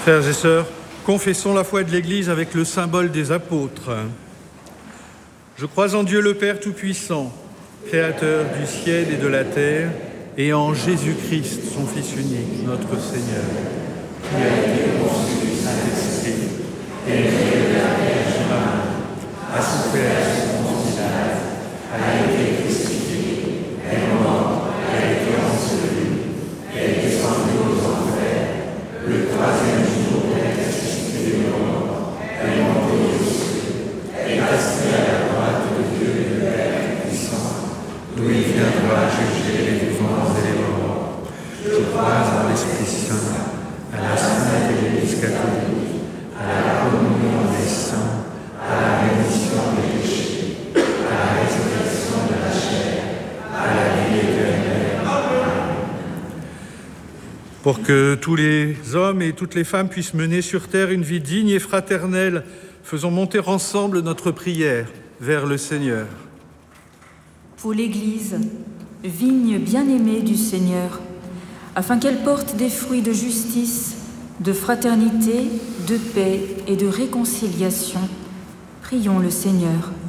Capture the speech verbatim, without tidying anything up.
Frères et sœurs, confessons la foi de l'Église avec le symbole des apôtres. Je crois en Dieu le Père Tout-Puissant, Créateur du ciel et de la terre, et en Jésus-Christ, son Fils unique, notre Seigneur, qui a été conçu du Saint-Esprit, et né de la Vierge Marie, a souffert sous Ponce Pilate, a été crucifié, est mort, a été enseveli, est descendu aux enfers, le troisième jour est ressuscité des morts, est monté aux cieux, est assis à la droite de Dieu et de Père Tout-Puissant, d'où il viendra juger les vivants et les morts. Je crois en l'Esprit Saint, à la Sainte Église catholique, à la communion des saints, à la rémission des péchés, à la résurrection de la chair, à la vie éternelle. Pour que tous les hommes et toutes les femmes puissent mener sur terre une vie digne et fraternelle, faisons monter ensemble notre prière vers le Seigneur. Pour l'Église, vigne bien-aimée du Seigneur, afin qu'elle porte des fruits de justice, de fraternité, de paix et de réconciliation, prions le Seigneur.